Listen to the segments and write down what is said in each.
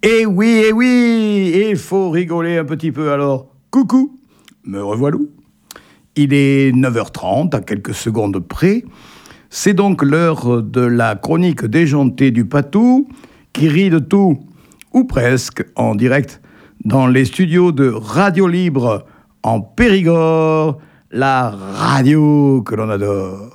Eh oui, il faut rigoler un petit peu alors. Coucou, me revoilà. Il est 9h30, à quelques secondes près. C'est donc l'heure de la chronique déjantée du Patou, qui rit de tout, ou presque, en direct, dans les studios de Radio Libre, en Périgord, la radio que l'on adore.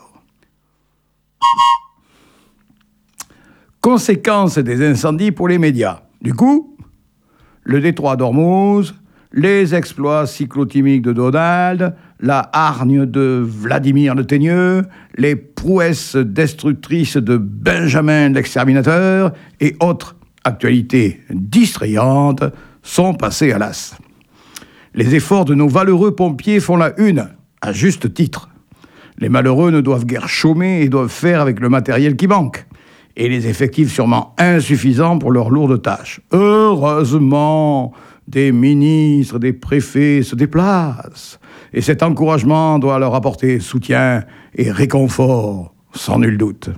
Conséquences des incendies pour les médias. Du coup, le détroit d'Ormuz, les exploits cyclotimiques de Donald, la hargne de Vladimir le Teigneux, les prouesses destructrices de Benjamin l'exterminateur et autres actualités distrayantes sont passées à l'as. Les efforts de nos valeureux pompiers font la une, à juste titre. Les malheureux ne doivent guère chômer et doivent faire avec le matériel qui manque, et les effectifs sûrement insuffisants pour leurs lourdes tâches. Heureusement, des ministres, des préfets se déplacent, et cet encouragement doit leur apporter soutien et réconfort, sans nul doute.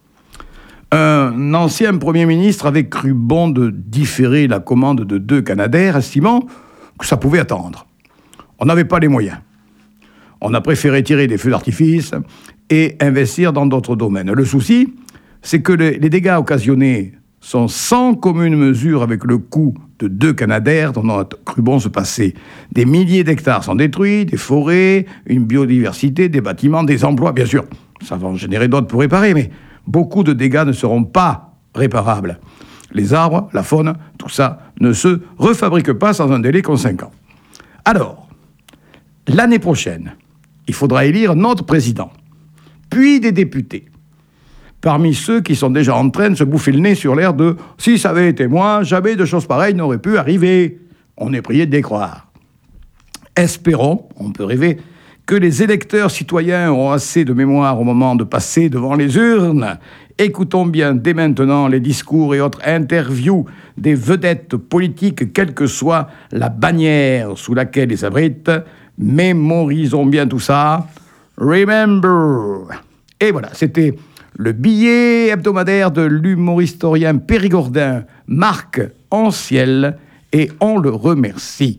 Un ancien Premier ministre avait cru bon de différer la commande de 2 Canadair, estimant que ça pouvait attendre. On n'avait pas les moyens. On a préféré tirer des feux d'artifice et investir dans d'autres domaines. Le souci, c'est que les dégâts occasionnés sont sans commune mesure avec le coût de 2 Canadair dont on a cru bon se passer. Des milliers d'hectares sont détruits, des forêts, une biodiversité, des bâtiments, des emplois. Bien sûr, ça va en générer d'autres pour réparer, mais beaucoup de dégâts ne seront pas réparables. Les arbres, la faune, tout ça ne se refabrique pas sans un délai conséquent. Alors, l'année prochaine, il faudra élire notre président, puis des députés. Parmi ceux qui sont déjà en train de se bouffer le nez sur l'air de « si ça avait été moi, jamais de choses pareilles n'auraient pu arriver ». On est prié de les croire. Espérons, on peut rêver, que les électeurs citoyens auront assez de mémoire au moment de passer devant les urnes. Écoutons bien dès maintenant les discours et autres interviews des vedettes politiques, quelle que soit la bannière sous laquelle ils s'abritent. Mémorisons bien tout ça. Remember. Et voilà, c'était le billet hebdomadaire de l'humoristorien périgordin Marc Anciel, et on le remercie.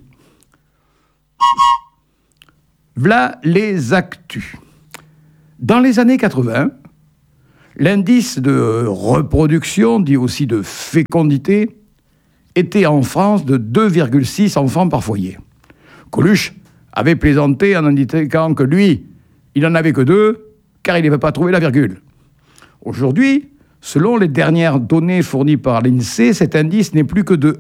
V'là les actus. Dans les années 80, l'indice de reproduction, dit aussi de fécondité, était en France de 2,6 enfants par foyer. Coluche avait plaisanté en indiquant que lui, il n'en avait que 2, car il n'avait pas trouvé la virgule. Aujourd'hui, selon les dernières données fournies par l'INSEE, cet indice n'est plus que de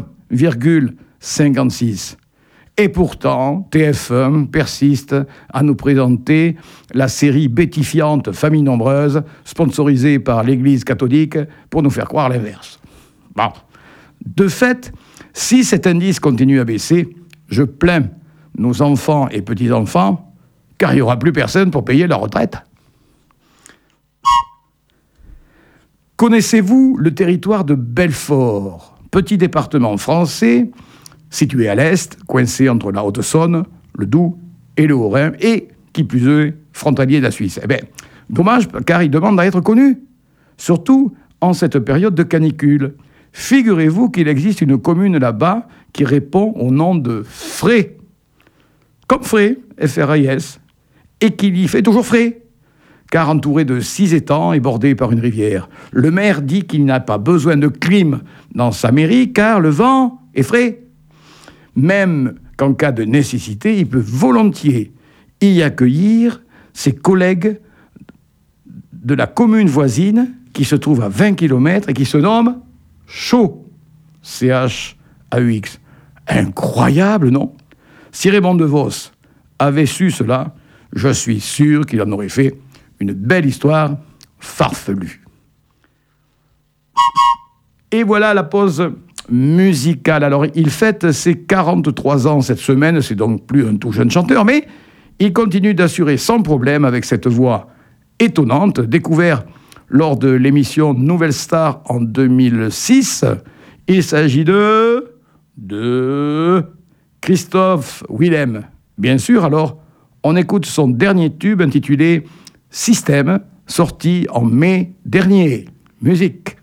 1,56. Et pourtant, TF1 persiste à nous présenter la série bétifiante Famille nombreuse, sponsorisée par l'Église catholique, pour nous faire croire l'inverse. Bon. De fait, si cet indice continue à baisser, je plains nos enfants et petits-enfants, car il n'y aura plus personne pour payer leur retraite. Connaissez-vous le territoire de Belfort, petit département français, situé à l'est, coincé entre la Haute-Saône, le Doubs et le Haut-Rhin, et, qui plus est, frontalier de la Suisse. Eh bien, dommage, car il demande à être connu, surtout en cette période de canicule. Figurez-vous qu'il existe une commune là-bas qui répond au nom de Fray, comme Fray, F-R-A-I-S, et qu'il y fait toujours frais, car entouré de 6 étangs et bordé par une rivière. Le maire dit qu'il n'a pas besoin de clim dans sa mairie, car le vent est frais. Même qu'en cas de nécessité, il peut volontiers y accueillir ses collègues de la commune voisine, qui se trouve à 20 km et qui se nomme Chaux, C-H-A-U-X. Incroyable, non? Si Raymond DeVos avait su cela, je suis sûr qu'il en aurait fait une belle histoire farfelue. Et voilà la pause musicale. Alors, il fête ses 43 ans cette semaine, c'est donc plus un tout jeune chanteur, mais il continue d'assurer sans problème avec cette voix étonnante, découvert lors de l'émission Nouvelle Star en 2006. Il s'agit de Christophe Willem. Bien sûr, alors, on écoute son dernier tube intitulé Système, sorti en mai dernier. Musique.